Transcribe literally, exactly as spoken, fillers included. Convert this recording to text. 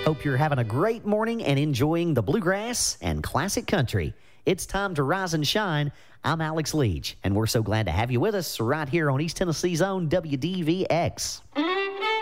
Hope you're having a great morning and enjoying the bluegrass and classic country. It's time to rise and shine. I'm Alex Leach, and we're so glad to have you with us right here on East Tennessee's own W D V X.